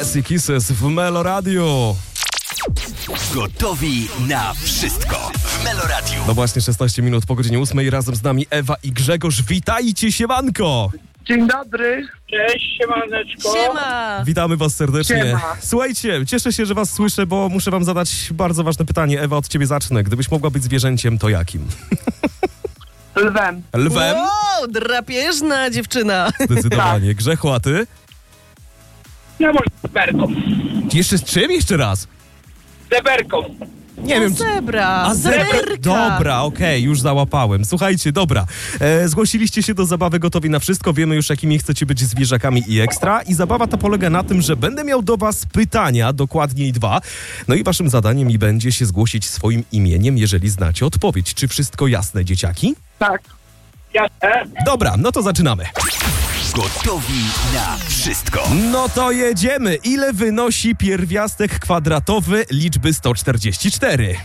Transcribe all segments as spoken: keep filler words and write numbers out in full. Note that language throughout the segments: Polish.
Classic Kisses w Melo Radio. Gotowi na wszystko w Melo Radio. No właśnie, szesnaście minut po godzinie ósmej. Razem z nami Ewa i Grzegorz. Witajcie, siemanko! Dzień dobry. Cześć, siemaneczko. Siema! Witamy was serdecznie. Siema. Słuchajcie, cieszę się, że was słyszę, bo muszę wam zadać bardzo ważne pytanie. Ewa, od ciebie zacznę. Gdybyś mogła być zwierzęciem, to jakim? Lwem. Lwem? Wow, drapieżna dziewczyna. Zdecydowanie. Grzechu, a ty? Ja może zeberką. Jeszcze z czym? Jeszcze raz? Zeberką. Nie wiem. Zebra, A zebra. zeberka. Dobra, okej, już załapałem. Słuchajcie, dobra. E, zgłosiliście się do zabawy Gotowi na wszystko. Wiemy już, jakimi chcecie być zwierzakami i ekstra. I zabawa ta polega na tym, że będę miał do was pytania, dokładniej dwa. No i waszym zadaniem i będzie się zgłosić swoim imieniem, jeżeli znacie odpowiedź. Czy wszystko jasne, dzieciaki? Tak. Jasne. Dobra, no to zaczynamy. Gotowi na wszystko. No to jedziemy. Ile wynosi pierwiastek kwadratowy liczby sto czterdzieści cztery?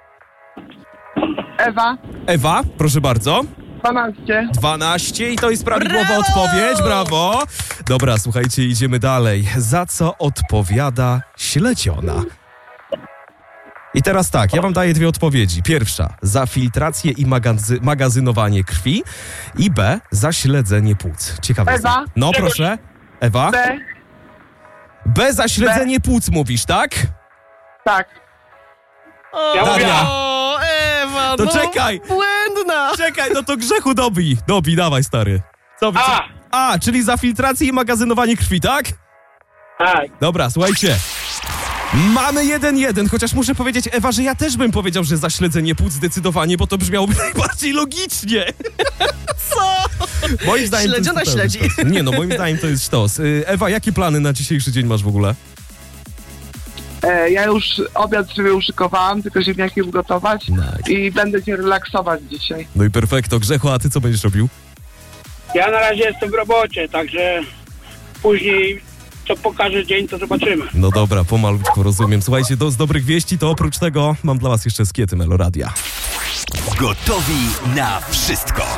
Ewa. Ewa, proszę bardzo. dwanaście. dwanaście i to jest prawidłowa Brawo! odpowiedź, brawo. Dobra, słuchajcie, idziemy dalej. Za co odpowiada śledziona? I teraz tak, ja wam daję dwie odpowiedzi. Pierwsza, za filtrację i magazy- magazynowanie krwi i B, za śledzenie płuc. Ciekawe. jest. Ewa. No proszę. Ewa? B. B za śledzenie płuc mówisz, tak? Tak. O, Ja mówię- o, Ewa, To no, czekaj. błędna. Czekaj, no to Grzechu dobij. Dobij, dawaj stary. Co, co? A. A, czyli za filtrację i magazynowanie krwi, tak? Tak. Dobra, słuchajcie. Mamy jeden jeden, chociaż muszę powiedzieć, Ewa, że ja też bym powiedział, że za śledzenie płuc zdecydowanie, bo to brzmiałoby najbardziej logicznie. Co? Moim zdaniem to jest Śledziona totalny śledzi. sztos. Nie no, moim zdaniem to jest sztos. Y, Ewa, jakie plany na dzisiejszy dzień masz w ogóle? E, ja już obiad sobie uszykowałam, tylko ziemniaki ugotować Nice. i będę się relaksować dzisiaj. No i perfekto. Grzechu, a ty co będziesz robił? Ja na razie jestem w robocie, także później co pokaże dzień, to zobaczymy. No dobra, pomalutku, rozumiem. Słuchajcie, do, z dobrych wieści to oprócz tego mam dla was jeszcze skiety Melo Radia. Gotowi na wszystko.